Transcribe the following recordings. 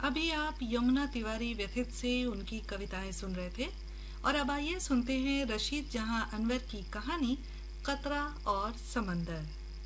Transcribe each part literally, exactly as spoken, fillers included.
अभी आप यमुना तिवारी व्यथित से उनकी कविताएं सुन रहे थे और अब आइए सुनते हैं रशीद जहां अनवर की कहानी कतरा और समंदर।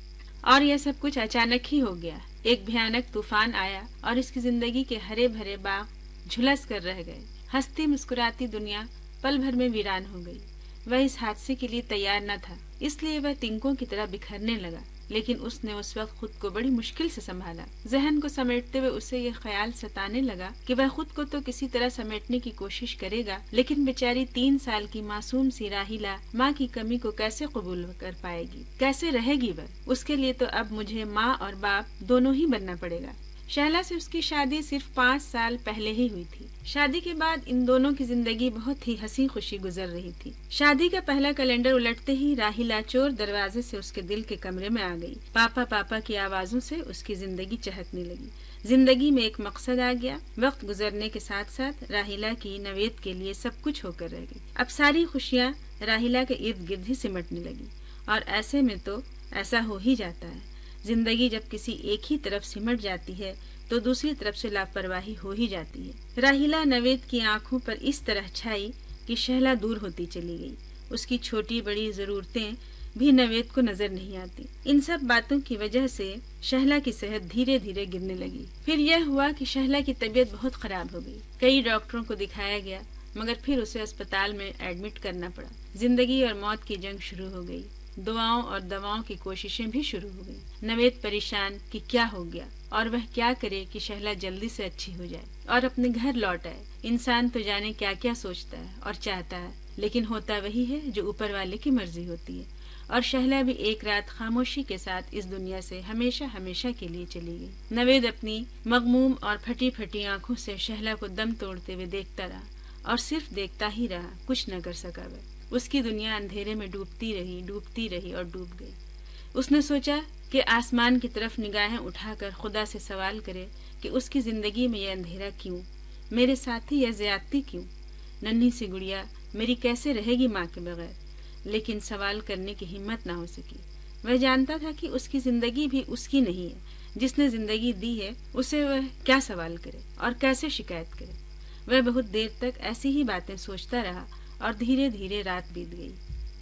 और यह सब कुछ अचानक ही हो गया। एक भयानक तूफान आया और इसकी जिंदगी के हरे भरे बाग झुलस कर रह गए। हंसती मुस्कुराती दुनिया पल भर में वीरान हो गई। वह इस हादसे के लिए तैयार न था, इसलिए वह तिनकों की तरह बिखरने लगा। लेकिन उसने उस वक्त खुद को बड़ी मुश्किल से संभाला। जहन को समेटते हुए उसे यह ख्याल सताने लगा कि वह खुद को तो किसी तरह समेटने की कोशिश करेगा, लेकिन बेचारी तीन साल की मासूम सी राहिला माँ की कमी को कैसे कबूल कर पाएगी, कैसे रहेगी वह? उसके लिए तो अब मुझे माँ और बाप दोनों ही बनना पड़ेगा। शहला से उसकी शादी सिर्फ पाँच साल पहले ही हुई थी। शादी के बाद इन दोनों की जिंदगी बहुत ही हंसी खुशी गुजर रही थी। शादी का पहला कैलेंडर उलटते ही राहिला चोर दरवाजे से उसके दिल के कमरे में आ गई। पापा पापा की आवाजों से उसकी जिंदगी चहकने लगी। जिंदगी में एक मकसद आ गया। वक्त गुजरने के साथ साथ राहिला की नवेद के लिए सब कुछ होकर रह गई। अब सारी खुशियाँ राहिला के इर्द गिर्द ही सिमटने लगी। और ऐसे में तो ऐसा हो ही जाता है। जिंदगी जब किसी एक ही तरफ सिमट जाती है तो दूसरी तरफ से लापरवाही हो ही जाती है। राहिला नवेद की आंखों पर इस तरह छाई कि शहला दूर होती चली गई। उसकी छोटी बड़ी जरूरतें भी नवेद को नजर नहीं आती। इन सब बातों की वजह से शहला की सेहत धीरे धीरे गिरने लगी। फिर यह हुआ कि शहला की तबीयत बहुत खराब हो गई। कई डॉक्टरों को दिखाया गया, मगर फिर उसे अस्पताल में एडमिट करना पड़ा। जिंदगी और मौत की जंग शुरू हो गई। दुआओं और दवाओं की कोशिशें भी शुरू हो गई। नवेद परेशान कि क्या हो गया और वह क्या करे कि शहला जल्दी से अच्छी हो जाए और अपने घर लौट आए। इंसान तो जाने क्या क्या सोचता है और चाहता है, लेकिन होता वही है जो ऊपर वाले की मर्जी होती है। और शहला भी एक रात खामोशी के साथ इस दुनिया से हमेशा हमेशा के लिए चली गई। नवेद अपनी मगमूम और फटी फटी आंखों से शहला को दम तोड़ते हुए देखता रहा और सिर्फ देखता ही रहा, कुछ न कर सका वह। उसकी दुनिया अंधेरे में डूबती रही डूबती रही और डूब गई। उसने सोचा कि आसमान की तरफ निगाहें उठाकर खुदा से सवाल करे कि उसकी जिंदगी में यह अंधेरा क्यों, मेरे साथ ही यह ज्यादती क्यों। नन्ही सी गुड़िया मेरी कैसे रहेगी माँ के बगैर? लेकिन सवाल करने की हिम्मत ना हो सकी। वह जानता था कि उसकी जिंदगी भी उसकी नहीं है। जिसने जिंदगी दी है उसे वह क्या सवाल करे और कैसे शिकायत करे। वह बहुत देर तक ऐसी ही बातें सोचता रहा और धीरे धीरे रात बीत गई।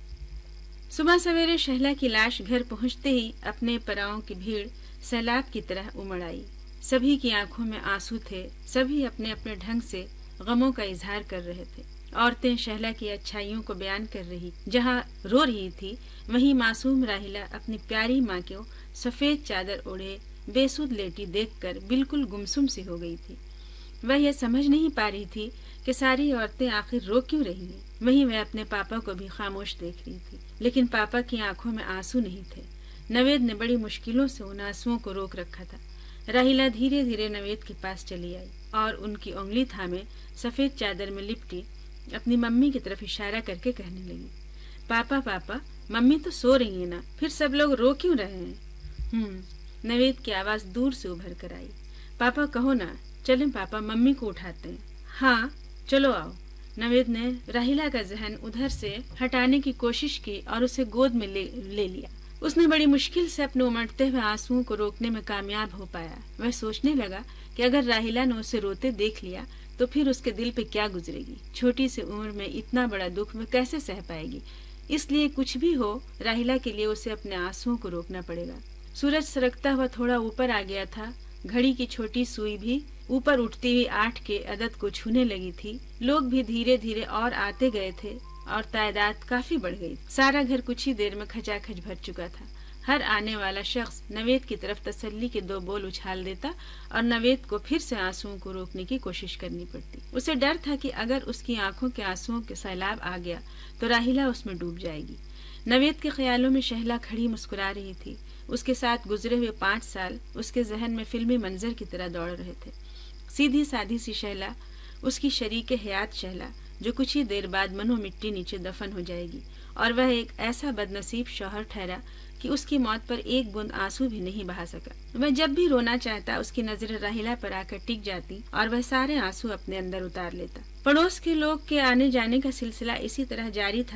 सुबह सवेरे शहला की लाश घर पहुंचते ही अपने पराओं की भीड़ सैलाब की तरह उमड़ आई। सभी की आंखों में आंसू थे। सभी अपने अपने ढंग से गमों का इजहार कर रहे थे। औरतें शहला की अच्छाइयों को बयान कर रही, जहां रो रही थी वहीं मासूम राहिला अपनी प्यारी माँ को सफेद चादर ओढ़े बेसुध लेटी देखकर बिल्कुल गुमसुम सी हो गई थी। वह यह समझ नहीं पा रही थी कि सारी औरतें आखिर रो क्यों रही हैं। वहीं वह अपने पापा को भी खामोश देख रही थी, लेकिन पापा की आंखों में आंसू नहीं थे। नवेद ने बड़ी मुश्किलों से उन आंसुओं को रोक रखा था। राहिला धीरे धीरे नवेद के पास चली आई और उनकी उंगली थामे सफेद चादर में लिपटी अपनी मम्मी की तरफ इशारा करके कहने लगी, पापा पापा मम्मी तो सो रही है ना, फिर सब लोग रो क्यों रहे हैं? हम्म नवेद की आवाज दूर से उभर कर आई, पापा कहो ना, चले पापा मम्मी को उठाते हैं। हाँ चलो आओ। नवेद ने राहिला का जहन उधर से हटाने की कोशिश की और उसे गोद में ले, ले लिया। उसने बड़ी मुश्किल से अपने उमड़ते हुए आंसुओं को रोकने में कामयाब हो पाया। वह सोचने लगा कि अगर राहिला ने उसे रोते देख लिया तो फिर उसके दिल पे क्या गुजरेगी। छोटी सी उम्र में इतना बड़ा दुख वह कैसे सह पाएगी। इसलिए कुछ भी हो, राहिला के लिए उसे अपने आंसुओं को रोकना पड़ेगा। सूरज सरकता हुआ थोड़ा ऊपर आ गया था। घड़ी की छोटी सुई भी ऊपर उठती हुई आठ के अदद को छूने लगी थी। लोग भी धीरे धीरे और आते गए थे और तादाद काफी बढ़ गई। सारा घर कुछ ही देर में खचाखच भर चुका था। हर आने वाला शख्स नवेद की तरफ तसल्ली के दो बोल उछाल देता और नवेद को फिर से आंसुओं को रोकने की कोशिश करनी पड़ती। उसे डर था कि अगर उसकी आंखों के आंसुओं के सैलाब आ गया तो राहिला उसमें डूब जाएगी। नवेद के ख्यालों में शहला खड़ी मुस्कुरा रही थी। उसके साथ गुजरे हुए पाँच साल उसके जहन में फिल्मी मंजर की तरह दौड़ रहे थे। सीधी साधी सी शहला, उसकी शरीके हयात शहला, जो कुछ ही देर बाद मनो मिट्टी नीचे दफन हो जाएगी। और वह एक ऐसा बदनसीब शौहर ठहरा कि उसकी मौत पर एक बूंद आंसू भी नहीं बहा सका। वह जब भी रोना चाहता उसकी नजरें राहिला पर आकर टिक जाती और वह सारे आंसू अपने अंदर उतार लेता। पड़ोस के लोग के आने जाने का सिलसिला इसी तरह जारी था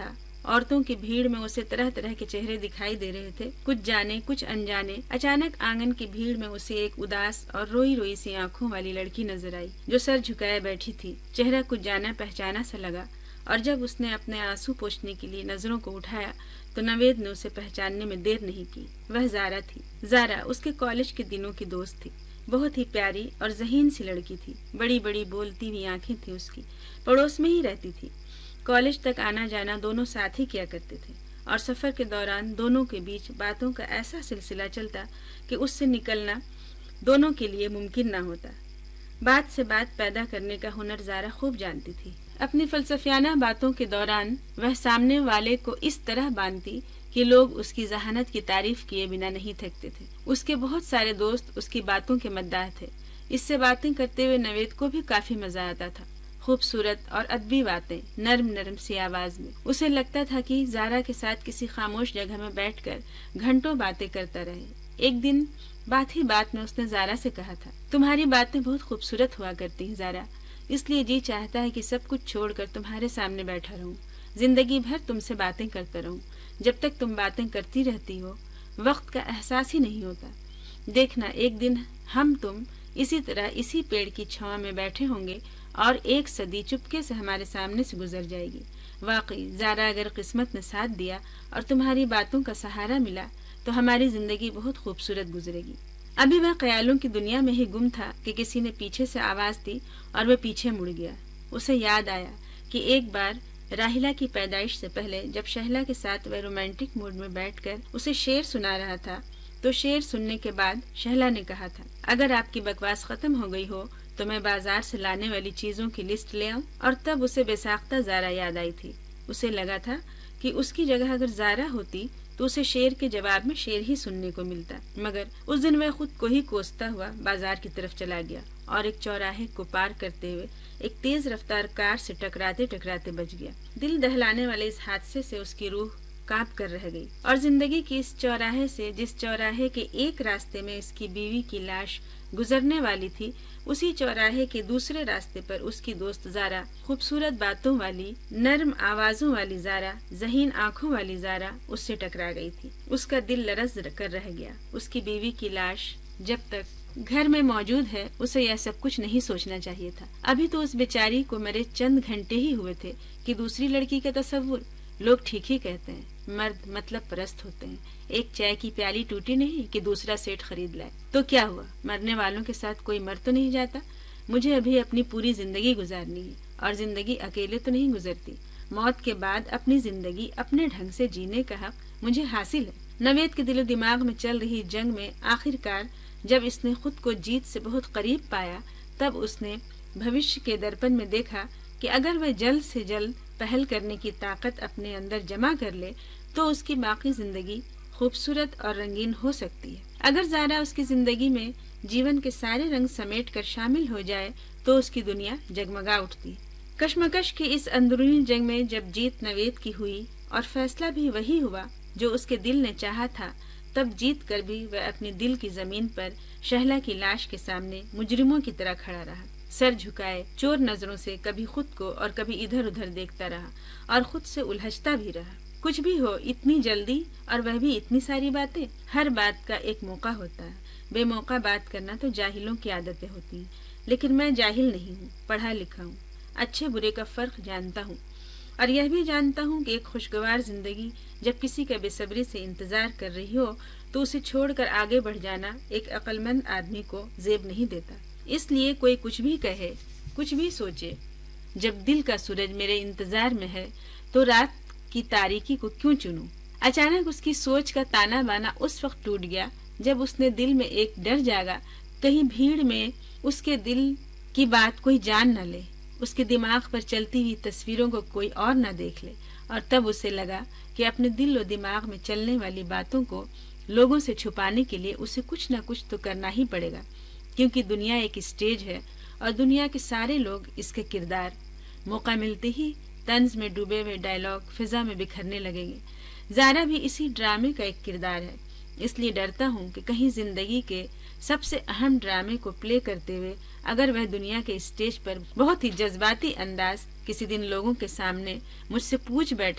عورتوں کی بھیڑ میں اسے طرح طرح کے چہرے دکھائی دے رہے تھے، کچھ جانے کچھ انجانے۔ اچانک آنگن کی بھیڑ میں اسے ایک اداس اور روئی روئی سی آنکھوں والی لڑکی نظر آئی جو سر جھکائے بیٹھی تھی۔ چہرہ کچھ جانا پہچانا سا لگا، اور جب اس نے اپنے آنسو پوچھنے کے لیے نظروں کو اٹھایا تو نوید نے اسے پہچاننے میں دیر نہیں کی۔ وہ زارا تھی۔ زارا اس کے کالج کے دنوں کی دوست تھی۔ بہت ہی پیاری اور ذہین سی لڑکی تھی۔ بڑی بڑی بولتی ہوئی آنکھیں تھیں اس کی۔ پڑوس میں ہی رہتی تھی۔ کالج تک آنا جانا دونوں ساتھ ہی کیا کرتے تھے، اور سفر کے دوران دونوں کے بیچ باتوں کا ایسا سلسلہ چلتا کہ اس سے نکلنا دونوں کے لیے ممکن نہ ہوتا۔ بات سے بات پیدا کرنے کا ہنر زارا خوب جانتی تھی۔ اپنی فلسفیانہ باتوں کے دوران وہ سامنے والے کو اس طرح باندھتی کہ لوگ اس کی ذہانت کی تعریف کیے بنا نہیں تھکتے تھے۔ اس کے بہت سارے دوست اس کی باتوں کے مداح تھے۔ اس سے باتیں کرتے ہوئے نوید کو بھی کافی مزہ آتا تھا۔ خوبصورت اور ادبی باتیں نرم نرم سی آواز میں۔ اسے لگتا تھا کہ زارا کے ساتھ کسی خاموش جگہ میں بیٹھ کر گھنٹوں باتیں کرتا رہے۔ ایک دن بات ہی بات میں اس نے زارا سے کہا تھا، تمہاری باتیں بہت خوبصورت ہوا کرتی ہیں زارا، اس لیے جی چاہتا ہے کہ سب کچھ چھوڑ کر تمہارے سامنے بیٹھا رہوں، زندگی بھر تم سے باتیں کرتا رہوں۔ جب تک تم باتیں کرتی رہتی ہو وقت کا احساس ہی نہیں ہوتا۔ دیکھنا ایک دن ہم تم اسی طرح اسی پیڑ کی چھاؤں میں بیٹھے ہوں گے اور ایک صدی چپکے سے ہمارے سامنے سے گزر جائے گی۔ واقعی زارا، اگر قسمت نے ساتھ دیا اور تمہاری باتوں کا سہارا ملا تو ہماری زندگی بہت خوبصورت گزرے گی۔ ابھی وہ خیالوں کی دنیا میں ہی گم تھا کہ کسی نے پیچھے سے آواز دی اور وہ پیچھے مڑ گیا۔ اسے یاد آیا کہ ایک بار راہیلہ کی پیدائش سے پہلے جب شہلا کے ساتھ وہ رومانٹک موڈ میں بیٹھ کر اسے شعر سنا رہا تھا تو شعر سننے کے بعد شہلا نے کہا تھا، اگر آپ کی بکواس ختم ہو گئی ہو تو میں بازار سے لانے والی چیزوں کی لسٹ لے آؤں۔ اور تب اسے بے ساختہ زارا یاد آئی تھی۔ اسے لگا تھا کہ اس کی جگہ اگر زارا ہوتی تو اسے شعر کے جواب میں شعر ہی سننے کو ملتا، مگر اس دن وہ خود کو ہی کوستا ہوا بازار کی طرف چلا گیا اور ایک چوراہے کو پار کرتے ہوئے ایک تیز رفتار کار سے ٹکراتے ٹکراتے بچ گیا۔ دل دہلانے والے اس حادثے سے اس کی روح کانپ کر رہ گئی، اور زندگی کی اس چوراہے سے جس چوراہے کے ایک راستے میں اس کی بیوی کی لاش گزرنے والی تھی، اسی چوراہے کے دوسرے راستے پر اس کی دوست زارا، خوبصورت باتوں والی، نرم آوازوں والی زارا، ذہین آنکھوں والی زارا اس سے ٹکرا گئی تھی۔ اس کا دل لرز کر رہ گیا۔ اس کی بیوی کی لاش جب تک گھر میں موجود ہے اسے یہ سب کچھ نہیں سوچنا چاہیے تھا۔ ابھی تو اس بیچاری کو مرے چند گھنٹے ہی ہوئے تھے کہ دوسری لڑکی کا تصور۔ لوگ ٹھیک ہی کہتے ہیں، مرد مطلب پرست ہوتے ہیں۔ ایک چائے کی پیالی ٹوٹی نہیں کہ دوسرا سیٹ خرید لائے۔ تو کیا ہوا، مرنے والوں کے ساتھ کوئی مر تو نہیں جاتا۔ مجھے ابھی اپنی پوری زندگی گزارنی ہے، اور زندگی اکیلے تو نہیں گزرتی۔ موت کے بعد اپنی زندگی اپنے ڈھنگ سے جینے کا حق مجھے حاصل ہے۔ نوید کے دل و دماغ میں چل رہی جنگ میں آخر کار جب اس نے خود کو جیت سے بہت قریب پایا، تب اس نے بھوشیہ کے درپن میں دیکھا کہ اگر وہ جلد سے جلد پہل کرنے کی طاقت اپنے اندر جمع کر لے تو اس کی باقی زندگی خوبصورت اور رنگین ہو سکتی ہے۔ اگر زارا اس کی زندگی میں جیون کے سارے رنگ سمیٹ کر شامل ہو جائے تو اس کی دنیا جگمگا اٹھتی ہے۔ کشمکش کی اس اندرونی جنگ میں جب جیت نوید کی ہوئی اور فیصلہ بھی وہی ہوا جو اس کے دل نے چاہا تھا، تب جیت کر بھی وہ اپنی دل کی زمین پر شہلا کی لاش کے سامنے مجرموں کی طرح کھڑا رہا، سر جھکائے چور نظروں سے کبھی خود کو اور کبھی ادھر ادھر دیکھتا رہا اور خود سے الجھتا بھی رہا۔ کچھ بھی ہو، اتنی جلدی اور وہ بھی اتنی ساری باتیں۔ ہر بات کا ایک موقع ہوتا ہے۔ بے موقع بات کرنا تو جاہلوں کی عادتیں ہوتی ہیں، لیکن میں جاہل نہیں ہوں، پڑھا لکھا ہوں، اچھے برے کا فرق جانتا ہوں، اور یہ بھی جانتا ہوں کہ ایک خوشگوار زندگی جب کسی کا بے صبری سے انتظار کر رہی ہو تو اسے چھوڑ کر آگے بڑھ جانا ایک عقل مند آدمی کو زیب نہیں دیتا۔ اس لیے کوئی کچھ بھی کہے، کچھ بھی سوچے، جب دل کا سورج میرے انتظار میں ہے تو رات کی تاریکی کو کیوں چنوں؟ اچانک اس کی سوچ کا تانا بانا اس وقت ٹوٹ گیا جب اس نے دل میں ایک ڈر جاگا، کہیں بھیڑ میں اس کے دل کی بات کوئی جان نہ لے، اس کے دماغ پر چلتی ہوئی تصویروں کو کوئی اور نہ دیکھ لے۔ اور تب اسے لگا کہ اپنے دل و دماغ میں چلنے والی باتوں کو لوگوں سے چھپانے کے لیے اسے کچھ نہ کچھ تو کرنا ہی پڑے گا، کیونکہ دنیا ایک اسٹیج ہے اور دنیا کے سارے لوگ اس کے کردار موقع ملتے ہی طنز میں ڈوبے ہوئے ڈائلاگ فضا میں بکھرنے لگیں گے۔ زارا بھی اسی ڈرامے کا ایک کردار ہے، اس لیے ڈرتا ہوں کہ کہیں زندگی کے سب سے اہم ڈرامے کو پلے کرتے ہوئے اگر وہ دنیا کے اسٹیج پر بہت ہی جذباتی انداز کسی دن لوگوں کے سامنے مجھ سے پوچھ بیٹھے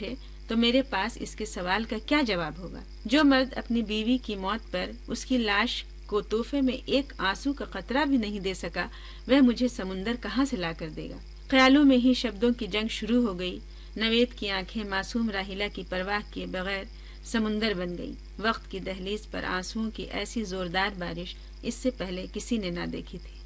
تو میرے پاس اس کے سوال کا کیا جواب ہوگا؟ جو مرد اپنی بیوی کی موت پر اس کی لاش کو تحفے میں ایک آنسو کا قطرہ بھی نہیں دے سکا، وہ مجھے سمندر کہاں سے لا کر دے گا؟ خیالوں میں ہی شبدوں کی جنگ شروع ہو گئی۔ نوید کی آنکھیں معصوم راحیلہ کی پرواہ کیے بغیر سمندر بن گئی۔ وقت کی دہلیز پر آنسوؤں کی ایسی زوردار بارش اس سے پہلے کسی نے نہ دیکھی تھی۔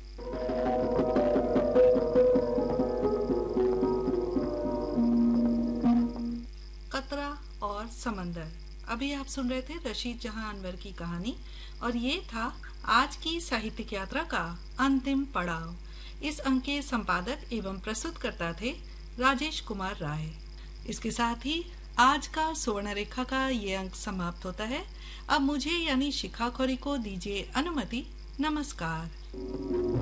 قطرہ اور سمندر۔ ابھی آپ سن رہے تھے رشید جہاں انور کی کہانی، اور یہ تھا آج کی ساہتک یاترا کا انتم پڑاؤ۔ اس انک کے سمپادک ایوم پرستت کرتا تھے راجیش کمار رائے۔ اس کے ساتھ ہی آج کا سورن ریکھا کا یہ انک سماپت ہوتا ہے۔ اب مجھے یعنی شکھا کھوری کو دیجیے انمتی۔ نمسکار۔